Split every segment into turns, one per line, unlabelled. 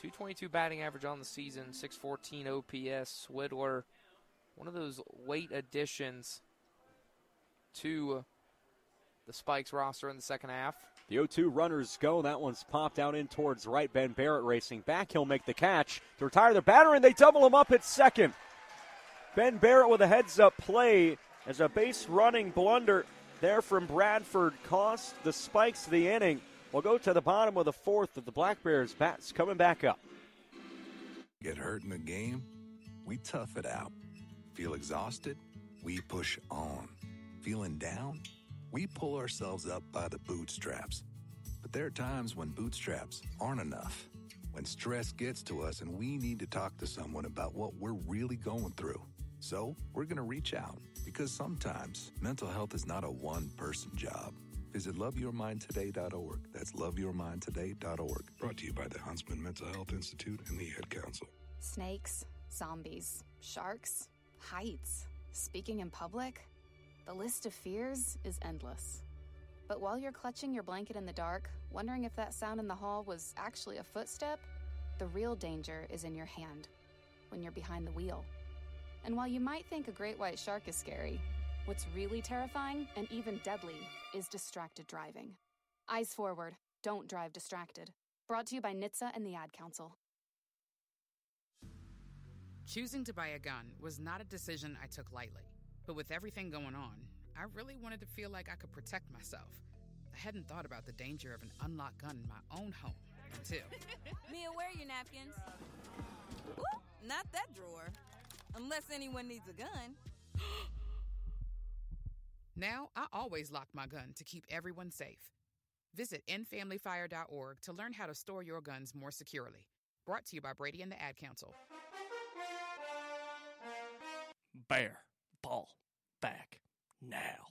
.222 batting average on the season, .614 OPS. Swidler, one of those late additions to the Spikes roster in the second half.
The 0-2 runners go. That one's popped out in towards right. Ben Barrett racing back. He'll make the catch to retire the batter, and they double him up at second. Ben Barrett with a heads-up play as a base-running blunder there from Bradford cost the Spikes the inning. We'll go to the bottom of the fourth of the Black Bears. Bats coming back up.
Get hurt in a game? We tough it out. Feel exhausted? We push on. Feeling down? We pull ourselves up by the bootstraps. But there are times when bootstraps aren't enough. When stress gets to us and we need to talk to someone about what we're really going through. So we're going to reach out, because sometimes mental health is not a one-person job. Visit loveyourmindtoday.org. That's loveyourmindtoday.org.
Brought to you by the Huntsman Mental Health Institute and the Ad Council.
Snakes, zombies, sharks, heights, speaking in public. The list of fears is endless. But while you're clutching your blanket in the dark, wondering if that sound in the hall was actually a footstep, the real danger is in your hand, when you're behind the wheel. And while you might think a great white shark is scary, what's really terrifying and even deadly is distracted driving. Eyes forward, don't drive distracted. Brought to you by NHTSA and the Ad Council.
Choosing to buy a gun was not a decision I took lightly. But with everything going on, I really wanted to feel like I could protect myself. I hadn't thought about the danger of an unlocked gun in my own home until...
Mia, where are your napkins? Ooh, not that drawer. Unless anyone needs a gun.
Now, I always lock my gun to keep everyone safe. Visit endfamilyfire.org to learn how to store your guns more securely. Brought to you by Brady and the Ad Council.
Bear ball back now.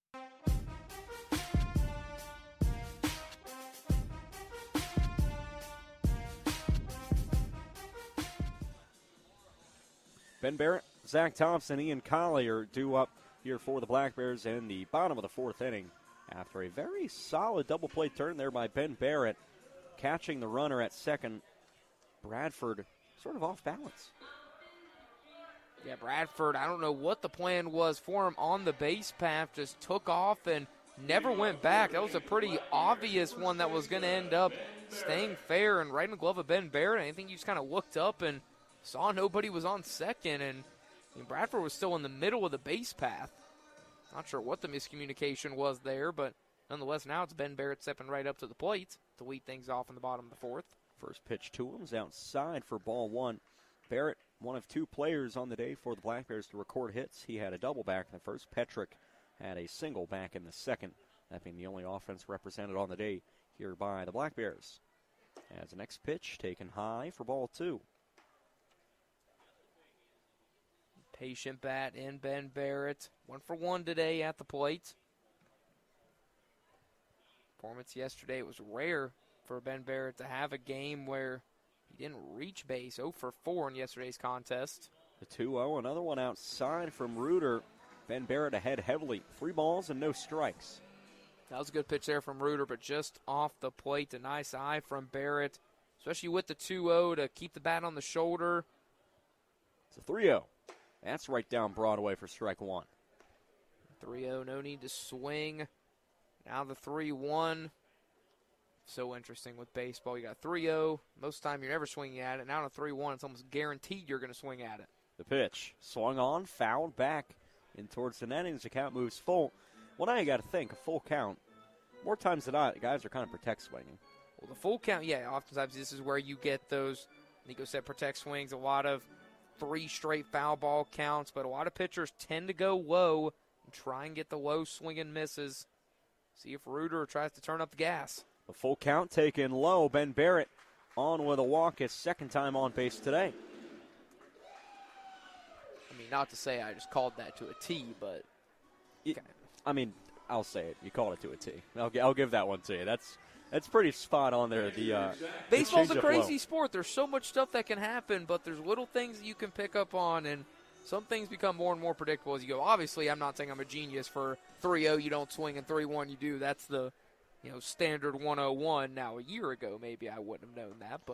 Ben Barrett, Zach Thompson, Ian Collier due up here for the Black Bears in the bottom of the fourth inning after a very solid double play turn there by Ben Barrett, catching the runner at second. Bradford sort of off balance.
Yeah, Bradford, I don't know what the plan was for him on the base path, just took off and never went back. That was a pretty obvious one that was going to end up staying fair and right in the glove of Ben Barrett. I think he just kind of looked up and saw nobody was on second, and Bradford was still in the middle of the base path. Not sure what the miscommunication was there, but nonetheless, now it's Ben Barrett stepping right up to the plate to lead things off in the bottom of the fourth.
First pitch to him is outside for ball one. Barrett, one of two players on the day for the Black Bears to record hits. He had a double back in the first. Petrick had a single back in the second. That being the only offense represented on the day here by the Black Bears. As the next pitch taken high for ball two.
Patient bat in Ben Barrett. 1 for 1 today at the plate. Performance yesterday, it was rare for Ben Barrett to have a game where he didn't reach base. 0 for 4 in yesterday's contest.
The 2-0, another one outside from Reuter. Ben Barrett ahead heavily. 3 balls and no strikes.
That was a good pitch there from Reuter, but just off the plate. A nice eye from Barrett, especially with the 2-0 to keep the bat on the shoulder.
It's a 3-0. That's right down Broadway for strike one.
3-0, no need to swing. Now the 3-1. So interesting with baseball. You got 3-0. Most of the time you're never swinging at it. Now on a 3-1, it's almost guaranteed you're going to swing at it.
The pitch swung on, fouled back in towards the netting as the count moves full. Well, now you got to think, a full count. More times than not, guys are kind of protect swinging.
Well, the full count, yeah, oftentimes this is where you get those, Nico said, protect swings, a lot of 3 straight foul ball counts, but a lot of pitchers tend to go low and try and get the low swing and misses. See if Reuter tries to turn up the gas.
The full count taken low. Ben Barrett on with a walk, his second time on base today.
I mean, not to say I just called that to a T, but...
I mean, I'll say it. You called it to a T. I'll give that one to you. That's pretty spot on there.
Baseball's a crazy sport. There's so much stuff that can happen, but there's little things that you can pick up on, and some things become more and more predictable as you go. Obviously, I'm not saying I'm a genius for 3-0 you don't swing and 3-1 you do. That's the standard 101. Now, a year ago, maybe I wouldn't have known that, but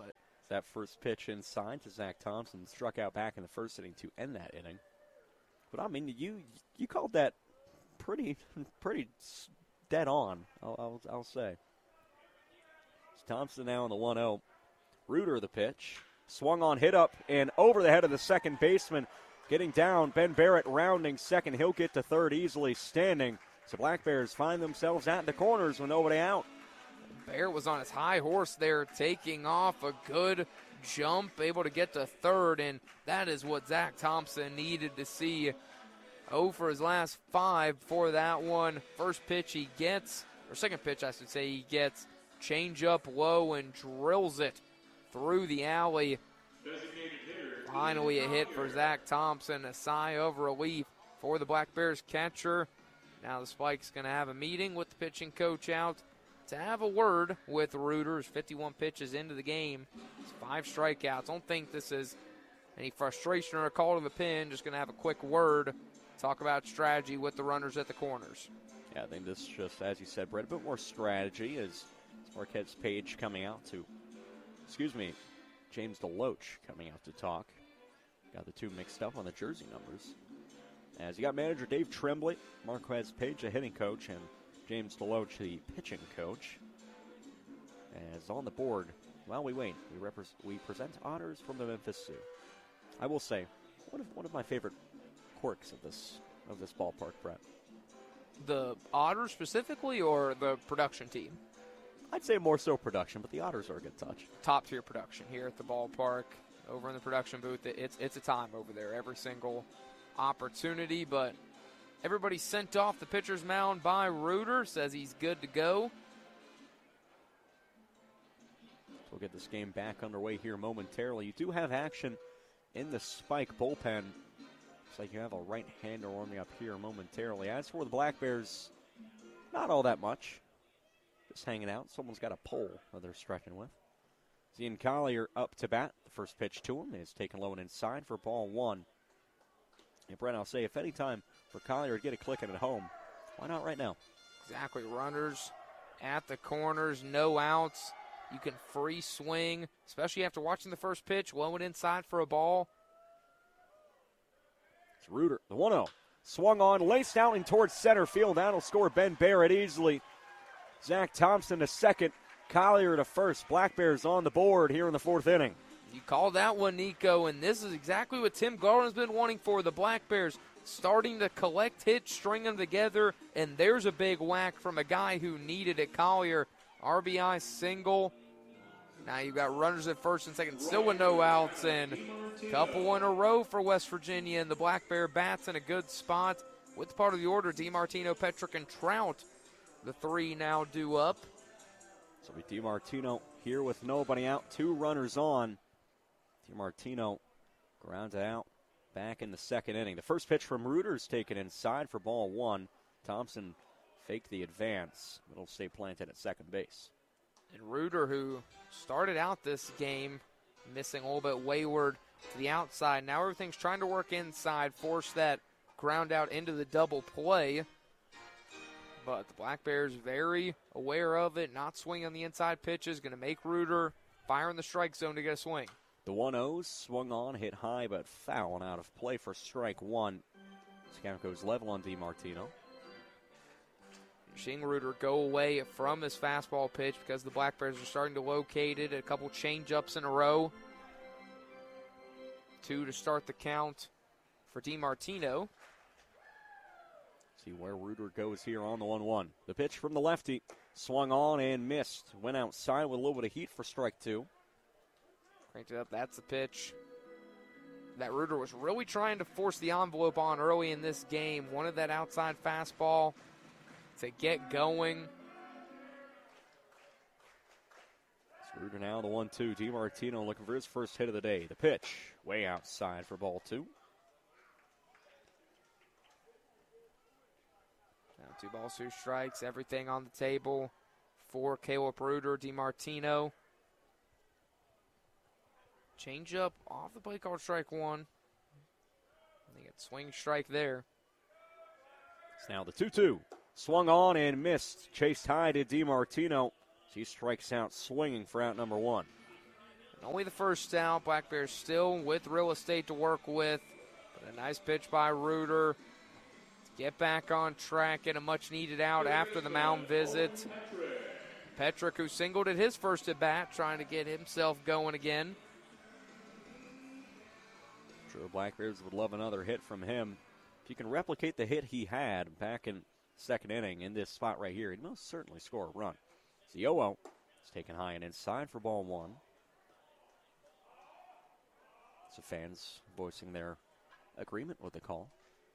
That first pitch inside to Zach Thompson, struck out back in the first inning to end that inning. But I mean, you called that pretty dead on. I'll say. It's Thompson now on the 1-0. Reuter the pitch, swung on, hit up and over the head of the second baseman. Getting down, Ben Barrett rounding second. He'll get to third easily standing. So Black Bears find themselves at the corners with nobody out.
Barrett was on his high horse there, taking off a good jump, able to get to third, and that is what Zach Thompson needed to see. 0 for his last 5 for that one. First pitch he gets, or second pitch I should say he gets, change up low and drills it through the alley. Finally a hit for Zach Thompson, a sigh of relief for the Black Bears catcher. Now the Spike's going to have a meeting with the pitching coach out to have a word with Reuters. 51 pitches into the game. It's 5 strikeouts. Don't think this is any frustration or a call to the pen. Just going to have a quick word, talk about strategy with the runners at the corners.
Yeah, I think this is just, as you said, Brett, a bit more strategy as Marquette's Page coming out to, James DeLoach coming out to talk. Got the two mixed up on the jersey numbers. As you got manager Dave Tremblay, Marquez Page, the hitting coach, and James DeLoach, the pitching coach. As on the board, while we wait, we present Otters from the Memphis Sioux. I will say, one of my favorite quirks of this ballpark, Brett.
The Otters specifically, or the production team?
I'd say more so production, but the Otters are a good touch.
Top tier production here at the ballpark. Over in the production booth, it's a time over there every single opportunity, but everybody sent off the pitcher's mound by Reuter, says he's good to go.
We'll get this game back underway here momentarily. You do have action in the Spike bullpen. Looks like you have a right-hander warming up here momentarily. As for the Black Bears, not all that much. Just hanging out. Someone's got a pole that they're stretching with. Zian Collier up to bat. The first pitch to him is taken low and inside for ball 1. And Brent, I'll say, if any time for Collier to get a clicking at home, why not right now?
Exactly. Runners at the corners, no outs. You can free swing, especially after watching the first pitch, low and inside for a ball.
It's Reuter, the 1-0. Swung on, laced out and towards center field. That'll score Ben Barrett easily. Zach Thompson to second. Collier to first. Black Bears on the board here in the 4th inning.
You called that one, Nico, and this is exactly what Tim Garland's been wanting for the Black Bears. Starting to collect hits, string them together, and there's a big whack from a guy who needed it. Collier, RBI single. Now you've got runners at first and second, still with no outs, and a couple in a row for West Virginia, and the Black Bear bats in a good spot. With part of the order, DiMartino, Petrick, and Trout. The 3 now due up.
So we DiMartino here with nobody out, 2 runners on. DiMartino grounded out back in the 2nd inning. The first pitch from Reuter is taken inside for ball 1. Thompson faked the advance. It'll stay planted at second base.
And Reuter, who started out this game missing a little bit wayward to the outside. Now everything's trying to work inside, force that ground out into the double play. But the Black Bears very aware of it, not swinging on the inside pitches, going to make Reuter fire in the strike zone to get a swing.
The 1-0 swung on, hit high, but foul and out of play for strike 1. This goes level on DiMartino.
Seeing Reuter go away from his fastball pitch because the Black Bears are starting to locate it. A couple change-ups in a row. 2 to start the count for DiMartino.
See where Reuter goes here on the 1-1. The pitch from the lefty. Swung on and missed. Went outside with a little bit of heat for strike 2.
Cranked it up. That's the pitch that Reuter was really trying to force the envelope on early in this game. Wanted that outside fastball to get going.
It's Reuter now the 1-2. DiMartino looking for his first hit of the day. The pitch way outside for ball 2.
Now 2 balls, 2 strikes. Everything on the table for Caleb Reuter. DiMartino. Change up off the plate called strike 1. They get swing strike there.
It's now the 2-2. Swung on and missed. Chased high to DiMartino. He strikes out swinging for out number 1.
And only the first out. Black Bears still with real estate to work with. But a nice pitch by Reuter to get back on track, get a much-needed out after the mound visit. Petrick, who singled at his first at-bat, trying to get himself going again.
Sure, the Black Bears would love another hit from him. If you can replicate the hit he had back in second inning in this spot right here, he'd most certainly score a run. So 0-0 is taken high and inside for ball one. So fans voicing their agreement with the call.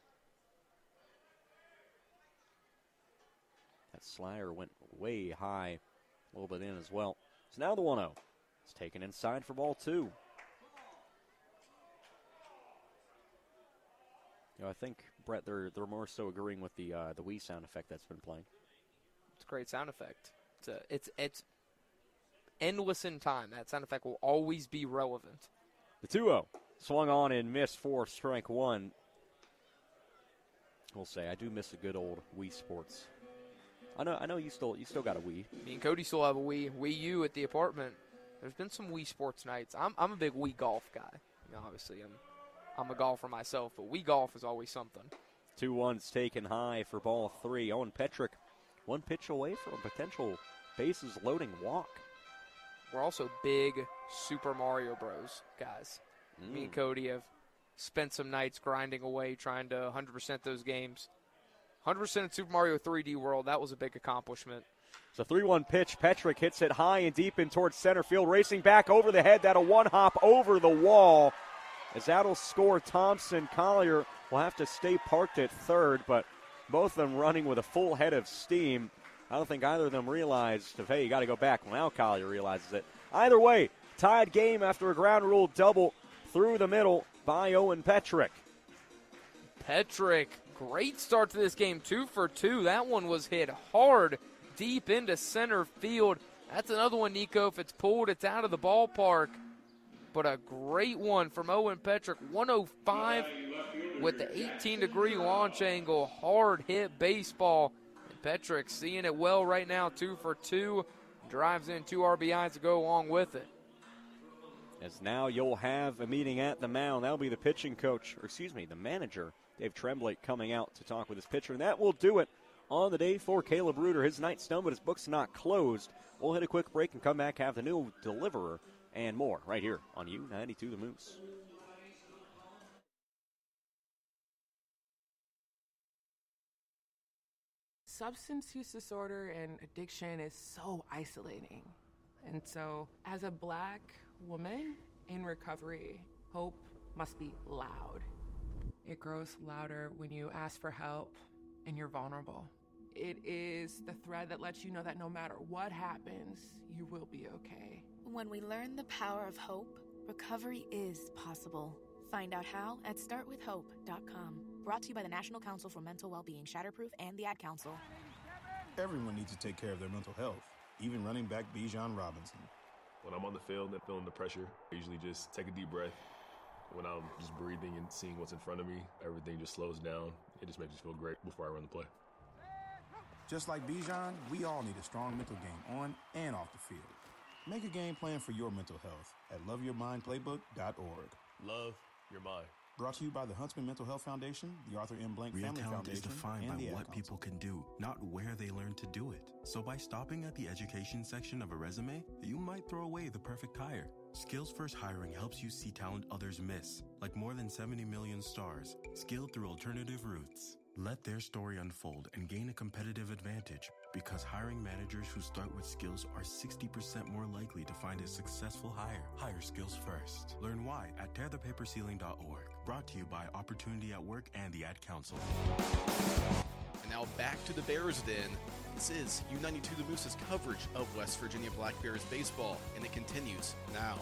That slider went way high, a little bit in as well. So now the 1-0 is taken inside for ball two. You know, I think, Brett, they're more so agreeing with the Wii sound effect that's been playing.
It's a great sound effect. It's endless in time. That sound effect will always be relevant.
The 2-0 swung on and missed for strike one. We'll say I do miss a good old Wii Sports. I know you still got a Wii.
Me and Cody still have a Wii U at the apartment. There's been some Wii Sports nights. I'm a big Wii golf guy. You know, obviously, I'm a golfer myself, but Wii golf is always something.
2-1's taken high for ball three. Owen Petrick, one pitch away from a potential bases loading walk.
We're also big Super Mario Bros. Guys. Me and Cody have spent some nights grinding away, trying to 100% those games. 100% in Super Mario 3D World, that was a big accomplishment.
It's a 3-1 pitch. Petrick hits it high and deep in towards center field, racing back over the head. That'll one-hop over the wall. As that'll score Thompson. Collier will have to stay parked at third, but both of them running with a full head of steam. I don't think either of them realized, hey, you got to go back. Well, now Collier realizes it. Either way, tied game after a ground rule double through the middle by Owen Petrick.
Petrick, great start to this game, 2 for 2. That one was hit hard deep into center field. That's another one, Nico. If it's pulled, it's out of the ballpark. But a great one from Owen Petrick. 105 with the 18-degree launch angle. Hard hit baseball. And Petrick seeing it well right now, 2 for 2. Drives in 2 RBIs to go along with it.
As now you'll have a meeting at the mound. That'll be the pitching coach, the manager, Dave Tremblay, coming out to talk with his pitcher. And that will do it on the day for Caleb Reuter. His night's done, but his book's not closed. We'll hit a quick break and come back, have the new deliverer and more right here on U92 The Moose.
Substance use disorder and addiction is so isolating. And so, as a Black woman in recovery, hope must be loud. It grows louder when you ask for help and you're vulnerable. It is the thread that lets you know that no matter what happens, you will be okay.
When we learn the power of hope, recovery is possible. Find out how at startwithhope.com. Brought to you by the National Council for Mental Wellbeing, Shatterproof, and the Ad Council.
Everyone needs to take care of their mental health, even running back Bijan Robinson.
When I'm on the field and feeling the pressure, I usually just take a deep breath. When I'm just breathing and seeing what's in front of me, everything just slows down. It just makes me feel great before I run the play.
Just like Bijan, we all need a strong mental game on and off the field. Make a game plan for your mental health at loveyourmindplaybook.org.
Love your mind.
Brought to you by the Huntsman Mental Health Foundation, the Arthur M. Blank
Real
Family
talent
Foundation,
is defined by
and the Ad
what
Council.
people can do, not where they learn to do it. So by stopping at the education section of a resume, you might throw away the perfect hire. Skills First Hiring helps you see talent others miss, like more than 70 million stars, skilled through alternative routes. Let their story unfold and gain a competitive advantage, because hiring managers who start with skills are 60% more likely to find a successful hire. Hire skills first. Learn why at tearthepaperceiling.org. Brought to you by Opportunity at Work and the Ad Council.
And now back to the Bears Den. This is U92 The Moose's coverage of West Virginia Black Bears baseball, and it continues now.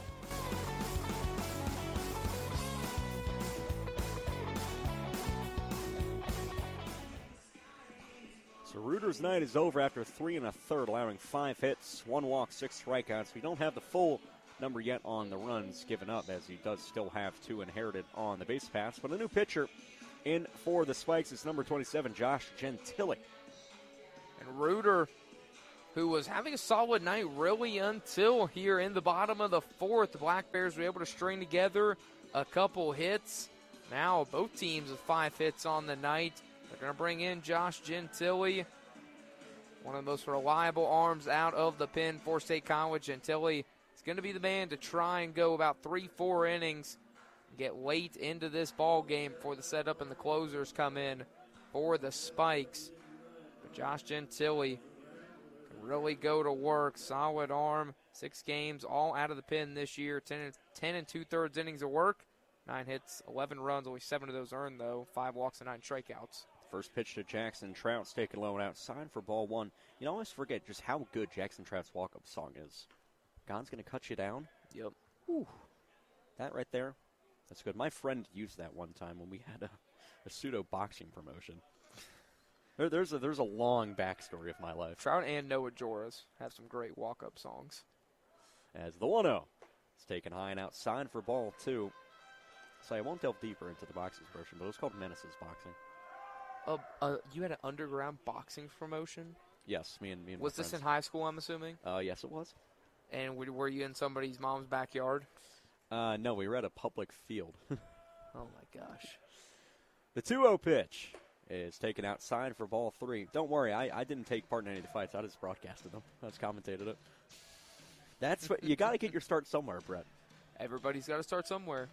So Reuter's night is over after 3 1/3, allowing 5 hits, 1 walk, 6 strikeouts. We don't have the full number yet on the runs given up, as he does still have 2 inherited on the base paths. But a new pitcher in for the Spikes is number 27, Josh Gentile.
And Reuter, who was having a solid night really until here in the bottom of the fourth. The Black Bears were able to string together a couple hits. Now both teams with 5 hits on the night. They're going to bring in Josh Gentile, one of the most reliable arms out of the pen for State College. Gentile is going to be the man to try and go about 3-4 innings, get late into this ball game before the setup and the closers come in for the Spikes. But Josh Gentile can really go to work. Solid arm, 6 games, all out of the pen this year. 10 and 2/3 innings of work, 9 hits, 11 runs, only 7 of those earned, though. 5 walks and 9 strikeouts.
First pitch to Jackson Trout's taken low and outside for ball 1. You always forget just how good Jackson Trout's walk-up song is. God's going to cut you down.
Yep.
Whew. That right there, that's good. My friend used that one time when we had a pseudo boxing promotion. There's a long backstory of my life.
Trout and Noah Joras have some great walk-up songs.
As the 1-0 is taken high and outside for ball 2. So I won't delve deeper into the boxing version, but it was called Menaces Boxing.
You had an underground boxing promotion?
Yes, me and
was
my
this
friends.
in high school, I'm assuming?
Yes, it was.
And were you in somebody's mom's backyard?
No, we were at a public field.
Oh, my gosh.
The 2-0 pitch is taken outside for ball 3. Don't worry, I didn't take part in any of the fights. I just broadcasted them. I just commentated it. That's what you got to get your start somewhere, Brett.
Everybody's got to start somewhere.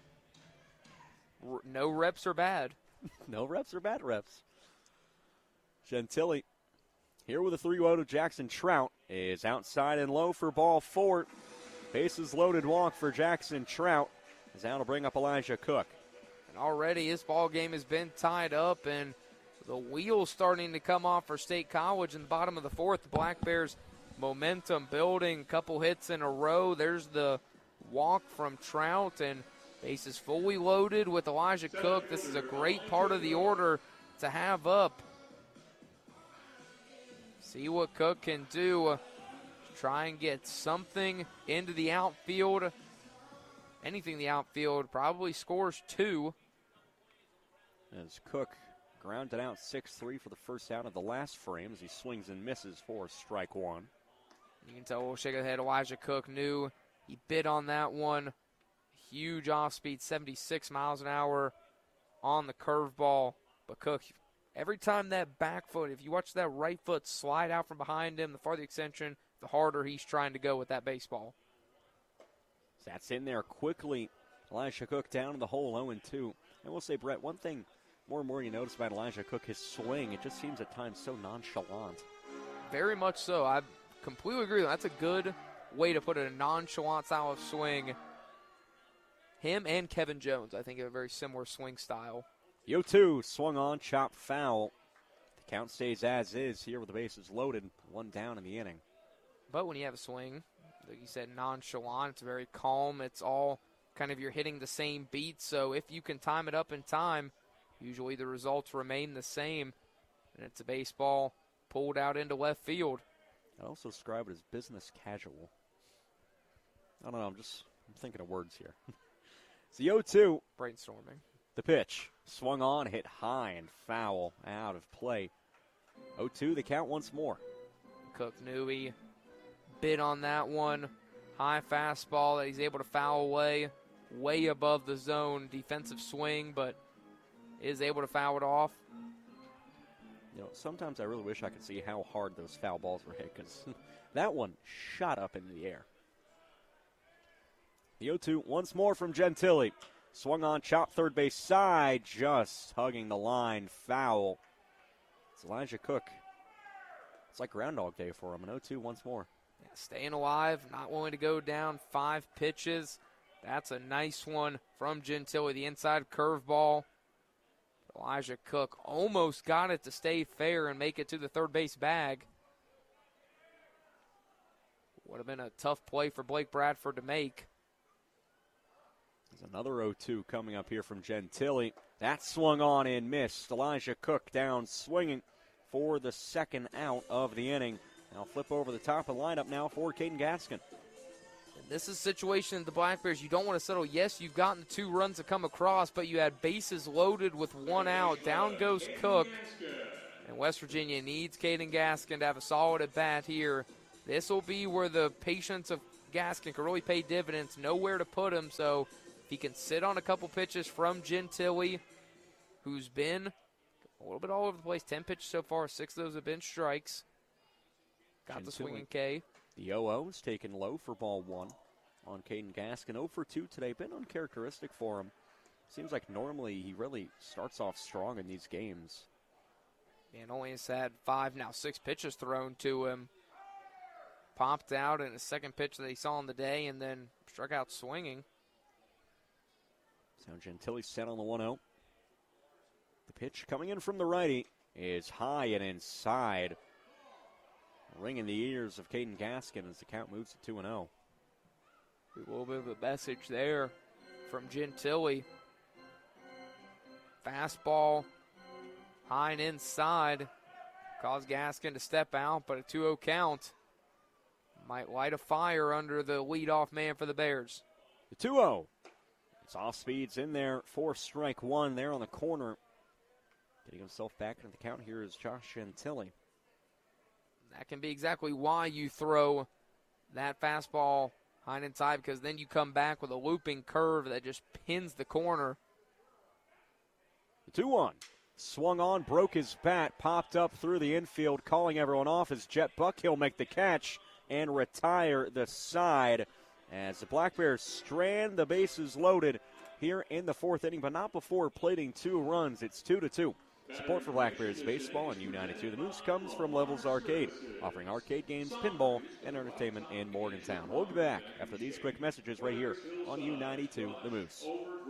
No reps are bad.
No reps are bad reps. Gentile here with a 3-0 to Jackson Trout is outside and low for ball 4. Bases loaded walk for Jackson Trout. Is now to bring up Elijah Cook.
And already this ball game has been tied up, and the wheels starting to come off for State College in the bottom of the fourth. The Black Bears momentum building, couple hits in a row. There's the walk from Trout, and bases fully loaded with Elijah Cook. This is a great part of the order to have up. See what Cook can do. Try and get something into the outfield. Anything in the outfield, probably scores 2.
As Cook grounded out 6-3 for the first out of the last frame as he swings and misses for strike 1.
You can tell we'll shake the head. Elijah Cook knew he bit on that one. Huge off speed, 76 miles an hour on the curveball. But Cook, every time that back foot, if you watch that right foot slide out from behind him, the farther the extension, the harder he's trying to go with that baseball.
That's in there quickly. Elijah Cook down in the hole, 0-2. And we'll say, Brett, one thing more and more you notice about Elijah Cook, his swing, it just seems at times so nonchalant.
Very much so. I completely agree with that. That's a good way to put it, a nonchalant style of swing. Him and Kevin Jones, I think, have a very similar swing style.
0-2, swung on, chopped foul. The count stays as is here with the bases loaded, 1 down in the inning.
But when you have a swing, like you said, nonchalant, it's very calm. It's all kind of you're hitting the same beat. So if you can time it up in time, usually the results remain the same. And it's a baseball pulled out into left field.
I'd also describe it as business casual. I don't know, I'm thinking of words here. It's the 0-2.
Brainstorming.
The pitch. Swung on, hit high and foul, out of play. 0-2, the count once more.
Cook knew he bit on that one. High fastball that he's able to foul away. Way above the zone. Defensive swing, but is able to foul it off.
You know, sometimes I really wish I could see how hard those foul balls were hit, because that one shot up into the air. The 0-2 once more from Gentile. Swung on, chopped third base side, just hugging the line, foul. It's Elijah Cook. It's like Groundhog Day for him, an 0-2 once more.
Yeah, staying alive, not willing to go down, 5 pitches. That's a nice one from Gentile, the inside curveball. Elijah Cook almost got it to stay fair and make it to the third base bag. Would have been a tough play for Blake Bradford to make.
There's another 0-2 coming up here from Gentile. That swung on and missed. Elijah Cook down swinging for the second out of the inning. Now flip over the top of the lineup now for Caden Gaskin.
And this is a situation the Black Bears, you don't want to settle. Yes, you've gotten the 2 runs to come across, but you had bases loaded with 1 out. Down goes Cook. And West Virginia needs Caden Gaskin to have a solid at-bat here this will be where the patience of Gaskin can really pay dividends. Nowhere to put him, so if he can sit on a couple pitches from Gentili, who's been a little bit all over the place. 10 pitches so far, 6 of those have been strikes. Got the swinging K.
The 0-0 is taken low for ball 1 on Caden Gaskin. 0 for 2 today. Been uncharacteristic for him. Seems like normally he really starts off strong in these games.
And only has had 5, now 6 pitches thrown to him. Popped out in the second pitch that he saw on the day and then struck out swinging.
So Gentili set on the 1-0. The pitch coming in from the righty is high and inside. Ringing the ears of Caden Gaskin as the count moves to 2-0.
A little bit of a message there from Gentili. Fastball high and inside. Caused Gaskin to step out, but a 2-0 count might light a fire under the leadoff man for the Bears.
The 2-0. It's off speeds in there for strike 1 there on the corner. Getting himself back into the count here is Josh Gentili.
That can be exactly why you throw that fastball high and inside, because then you come back with a looping curve that just pins the corner.
The 2-1. Swung on, broke his bat, popped up through the infield, calling everyone off as Jet Buckhill make the catch and retire the side as the Black Bears strand the bases loaded here in the 4th inning, but not before plating 2 runs. It's 2-2. Support for Black Bears baseball on U92 The Moose comes from Levels Arcade, offering arcade games, pinball, and entertainment in Morgantown. We'll be back after these quick messages right here on U92 The Moose.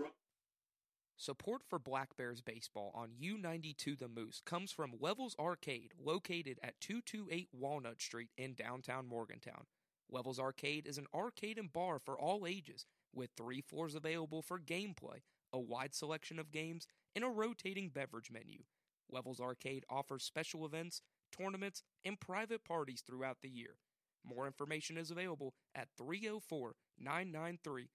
Support for Black Bears baseball on U92 The Moose comes from Levels Arcade, located at 228 Walnut Street in downtown Morgantown. Levels Arcade is an arcade and bar for all ages, with 3 floors available for gameplay, a wide selection of games, and a rotating beverage menu. Levels Arcade offers special events, tournaments, and private parties throughout the year. More information is available at 304-993-3253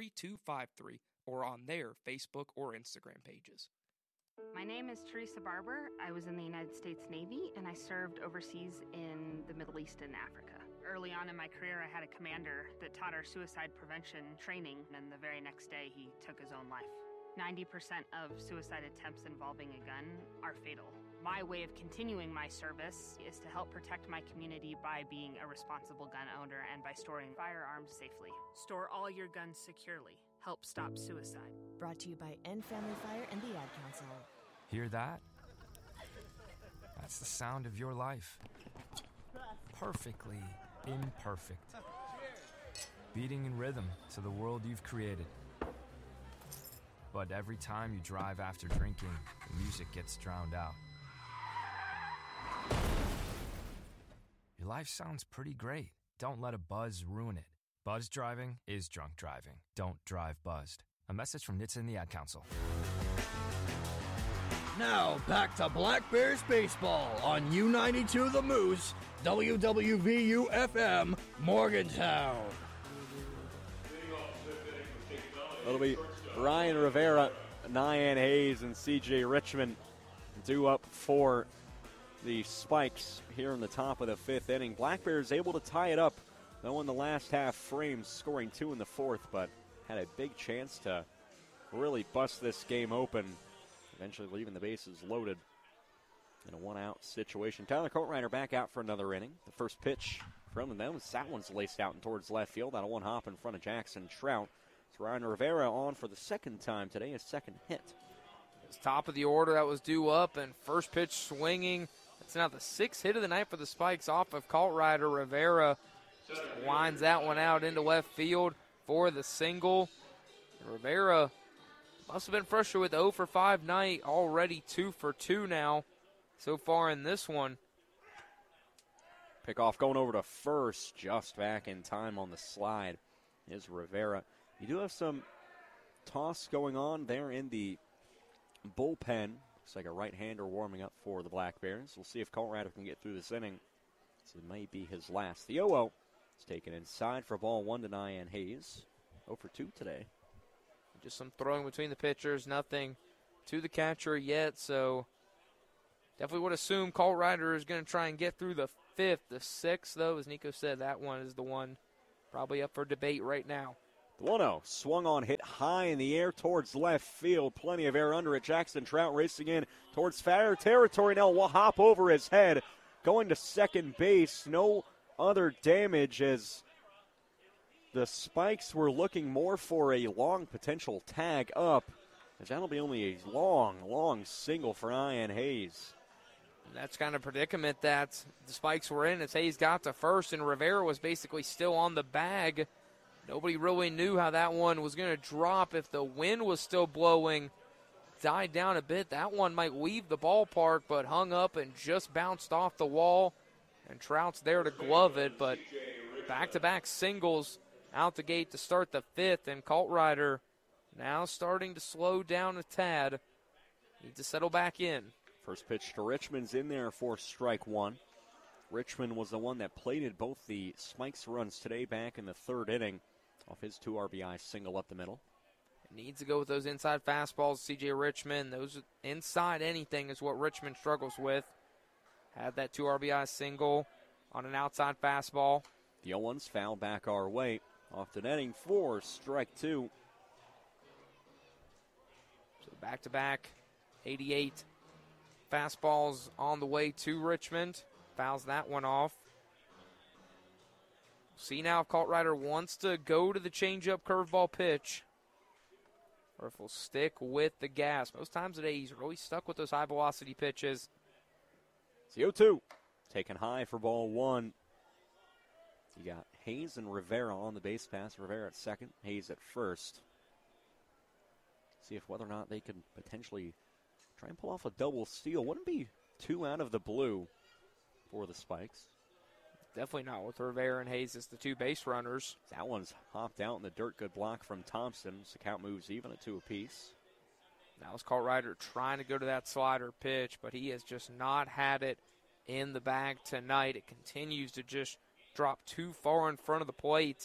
or on their Facebook or Instagram pages.
My name is Teresa Barber. I was in the United States Navy, and I served overseas in the Middle East and Africa. Early on in my career, I had a commander that taught our suicide prevention training, and the very next day, he took his own life. 90% of suicide attempts involving a gun are fatal. My way of continuing my service is to help protect my community by being a responsible gun owner and by storing firearms safely. Store all your guns securely. Help stop suicide.
Brought to you by End Family Fire and the Ad Council.
Hear that? That's the sound of your life. Perfectly imperfect. Beating in rhythm to the world you've created. But every time you drive after drinking, the music gets drowned out. Your life sounds pretty great. Don't let a buzz ruin it. Buzz driving is drunk driving. Don't drive buzzed. A message from NHTSA and the Ad Council.
Now back to Black Bears baseball on U92 The Moose, WWVU-FM, Morgantown.
It'll be Ryan Rivera, Nyan Hayes, and C.J. Richmond due up for the Spikes here in the top of the 5th inning. Black Bears able to tie it up, though in the last half frame, scoring 2 in the 4th, but had a big chance to really bust this game open, eventually leaving the bases loaded in a 1-out situation. Tyler Coatrider back out for another inning. The first pitch from them, that one's laced out and towards left field. That'll one hop in front of Jackson Trout. It's Ryan Rivera on for the second time today, his second hit.
It's top of the order that was due up, and first pitch swinging. It's now the 6th hit of the night for the Spikes off of Coatrider. Rivera just winds that one out into left field for the single. Rivera must have been frustrated with the 0 for 5 night, already 2 for 2 now so far in this one.
Pickoff going over to first, just back in time on the slide is Rivera. You do have some toss going on there in the bullpen. Looks like a right-hander warming up for the Black Bears. We'll see if Coatrider can get through this inning. So it may be his last. The 0-0 is taken inside for ball 1 to Nyan Hayes. 0 for 2 today.
Just some throwing between the pitchers, nothing to the catcher yet, so definitely would assume Coatrider is going to try and get through the 5th. The 6th, though, as Nico said, that one is the one probably up for debate right now.
The 1-0 swung on, hit high in the air towards left field. Plenty of air under it. Jackson Trout racing in towards foul territory. Now will hop over his head. Going to second base. No other damage as the Spikes were looking more for a long potential tag up. As that'll be only a long single for Ian Hayes.
And that's kind of predicament that the Spikes were in as Hayes got to first and Rivera was basically still on the bag. Nobody really knew how that one was going to drop. If the wind was still blowing, died down a bit, that one might leave the ballpark, but hung up and just bounced off the wall. And Trout's there to glove it, but back-to-back singles out the gate to start the 5th, and Coltrider now starting to slow down a tad. Need to settle back in.
First pitch to Richmond's in there for strike one. Richmond was the one that plated both the Spikes runs today back in the 3rd inning off his 2 RBI single up the middle.
Needs to go with those inside fastballs, C.J. Richmond. Those inside anything is what Richmond struggles with. Had that 2 RBI single on an outside fastball.
The 0-1's foul back our way. Off the netting for strike 2.
So back-to-back 88 fastballs on the way to Richmond. Fouls that one off. See now if Coltrider wants to go to the changeup curveball pitch or if he'll stick with the gas. Most times today he's really stuck with those high-velocity pitches.
It's the 0-2. Taken high for ball 1. You got Hayes and Rivera on the base pass. Rivera at second, Hayes at first. See if whether or not they can potentially try and pull off a double steal. Wouldn't be too out of the blue for the Spikes.
Definitely not with Rivera and Hayes as the 2 base runners.
That one's hopped out in the dirt. Good block from Thompson. So the count moves even at 2 apiece.
Now it's Coltrider trying to go to that slider pitch, but he has just not had it in the bag tonight. It continues to just drop too far in front of the plate.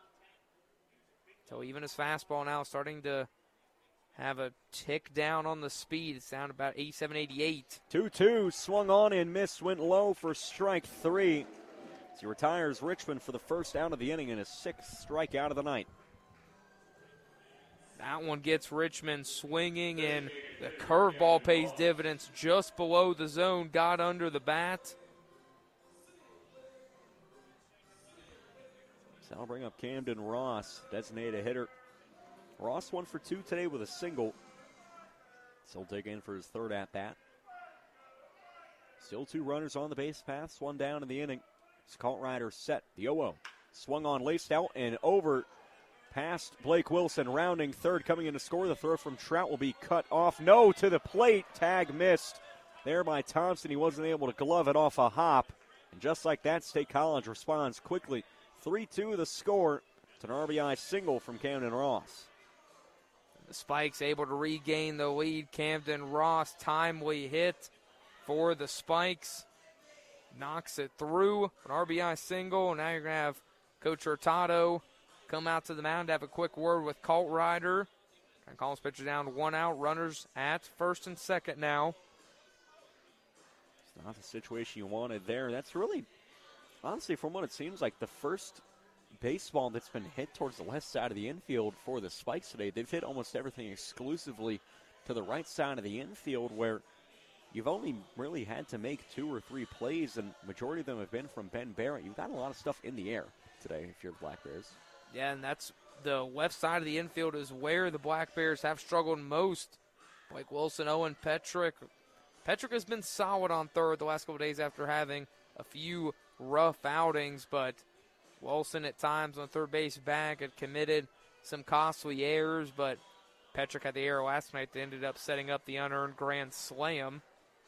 So even his fastball now starting to have a tick down on the speed. It's down to about 87, 88.
2-2, swung on and missed, went low for strike 3. As he retires Richmond for the first out of the inning and his 6th strikeout of the night.
That one gets Richmond swinging, and the curveball pays dividends just below the zone, got under the bat.
So that'll bring up Camden Ross, designated hitter. Ross 1 for 2 today with a single. Still digging in for his 3rd at-bat. Still 2 runners on the base paths, 1 down in the inning. Coltrider set, the 0-0. Swung on, laced out, and over past Blake Wilson, rounding 3rd, coming in to score. The throw from Trout will be cut off. No, to the plate, tag missed. There by Thompson, he wasn't able to glove it off a hop. And just like that, State College responds quickly. 3-2 the score. It's an RBI single from Camden Ross.
The Spikes able to regain the lead. Camden Ross, timely hit for the Spikes. Knocks it through, an RBI single. Now you're going to have Coach Hurtado come out to the mound to have a quick word with Coltrider. And calls pitcher down, 1 out. Runners at first and second now.
It's not the situation you wanted there. That's really, honestly, from what it seems like, the first baseball that's been hit towards the left side of the infield for the Spikes today. They've hit almost everything exclusively to the right side of the infield, where you've only really had to make 2 or 3 plays, and majority of them have been from Ben Barrett. You've got a lot of stuff in the air today if you're the Black Bears.
Yeah, and that's the left side of the infield is where the Black Bears have struggled most. Blake Wilson, Owen Petrick. Petrick has been solid on 3rd the last couple days after having a few rough outings, but Wilson at times on 3rd base back had committed some costly errors, but Petrick had the error last night that ended up setting up the unearned grand slam.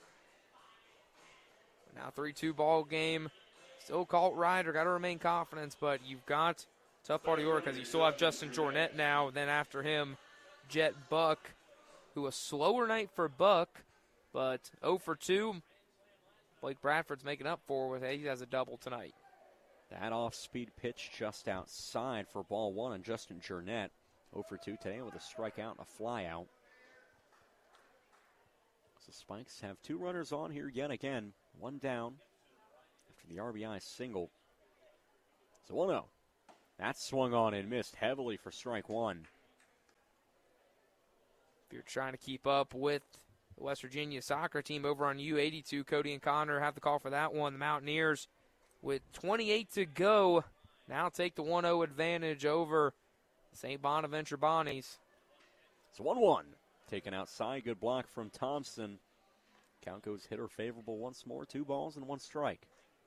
Now 3-2 ball game. Still Coltrider, got to remain confident, but you've got tough part of your because you still have Justin Jornet now. Then after him, Jet Buck, who a slower night for Buck, but 0 for 2. Blake Bradford's making up for it. He has a double tonight.
That off-speed pitch just outside for ball 1 on Justin Jornet. 0 for 2 today with a strikeout and a fly-out. So Spikes have 2 runners on here yet again. 1 down for the RBI single. So 1-0. That's swung on and missed heavily for strike one.
If you're trying to keep up with the West Virginia soccer team over on U82, Cody and Connor have the call for that one. The Mountaineers, with 28 to go, now take the 1-0 advantage over St. Bonaventure Bonnies.
It's 1-1. Taken outside. Good block from Thompson. Count goes hitter favorable once more. 2 balls and 1 strike.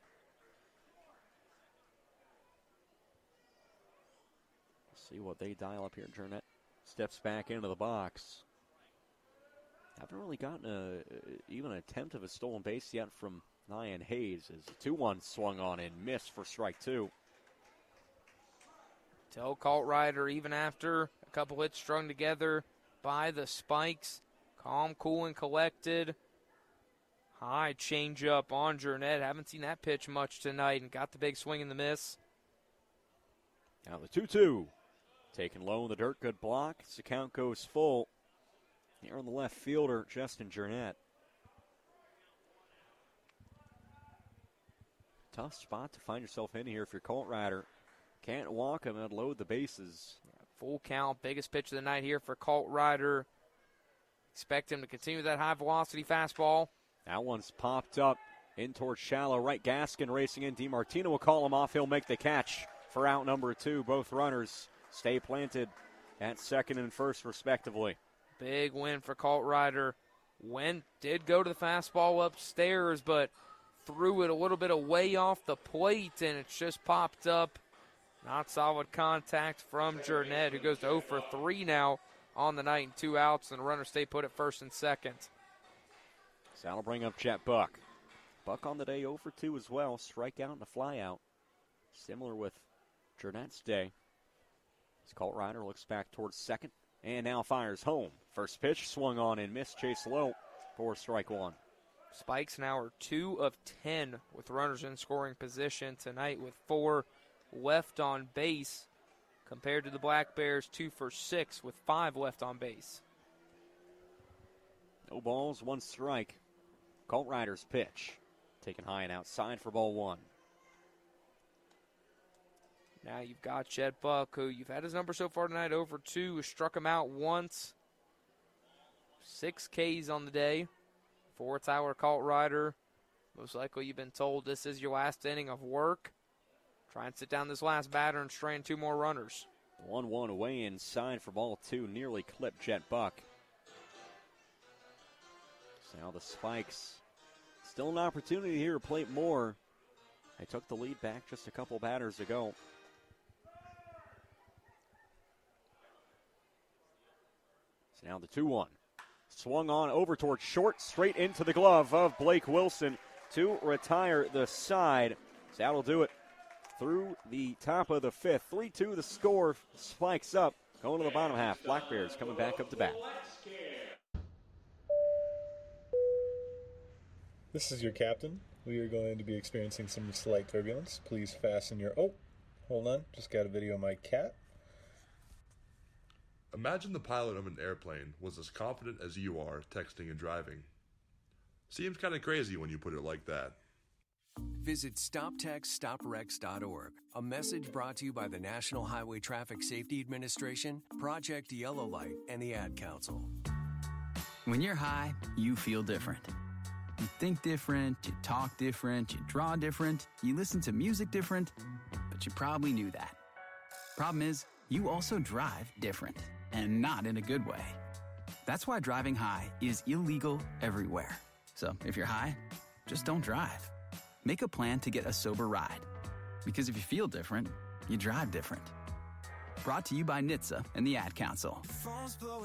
See what they dial up here. Jurnett steps back into the box. Haven't really gotten even an attempt of a stolen base yet from Nyan Hayes. As 2-1 swung on and missed for strike 2.
Tell Coltrider, even after a couple hits strung together by the Spikes, calm, cool, and collected. High changeup on Jurnett. Haven't seen that pitch much tonight and got the big swing and the miss.
Now the 2-2. Taken low in the dirt. Good block. The count goes full. Here on the left fielder, Justin Jurnett. Tough spot to find yourself in here if you're Coltrider. Can't walk him and load the bases.
Full count, biggest pitch of the night here for Coltrider. Expect him to continue that high-velocity fastball.
That one's popped up in towards shallow right. Gaskin racing in. DiMartino will call him off. He'll make the catch for out number 2. Both runners stay planted at second and first, respectively.
Big win for Coltrider. Did go to the fastball upstairs, but threw it a little bit away off the plate, and it's just popped up. Not solid contact from Jurnett, who goes to 0 for 3 now on the night and 2 outs, and the runners stay put at first and second.
So that'll bring up Jet Buck. Buck on the day 0 for 2 as well. Strikeout and a flyout. Similar with Jurnett's day. As Coltrider looks back towards second and now fires home. First pitch swung on and missed. Chase Lowe for strike 1.
Spikes now are 2 of 10 with runners in scoring position tonight with 4 left on base, compared to the Black Bears 2 for 6 with 5 left on base.
No balls, 1 strike. Coltrider's pitch. Taken high and outside for ball 1.
Now you've got Jet Buck, who you've had his number so far tonight, over 2. Struck him out once. 6 Ks on the day for Tyler Coltrider. Most likely you've been told this is your last inning of work. Try and sit down this last batter and strand 2 more runners.
1-1 away inside for ball 2. Nearly clipped Jet Buck. So now the Spikes. Still an opportunity here to plate more. They took the lead back just a couple batters ago. So now the 2-1. Swung on over towards short, straight into the glove of Blake Wilson to retire the side. So that'll do it through the top of the 5th. 3-2 the score. Spikes up. Going to the bottom half. Black Bears coming back up to bat.
This is your captain. We are going to be experiencing some slight turbulence. Please fasten your... Oh, hold on. Just got a video of my cat.
Imagine the pilot of an airplane was as confident as you are texting and driving. Seems kind of crazy when you put it like that.
Visit StopTextStopWrecks.org. A message brought to you by the National Highway Traffic Safety Administration, Project Yellow Light, and the Ad Council.
When you're high, you feel different. You think different, you talk different, you draw different, you listen to music different, but you probably knew that. Problem is, you also drive different, and not in a good way. That's why driving high is illegal everywhere. So if you're high, just don't drive. Make a plan to get a sober ride. Because if you feel different, you drive different. Brought to you by NHTSA and the Ad Council.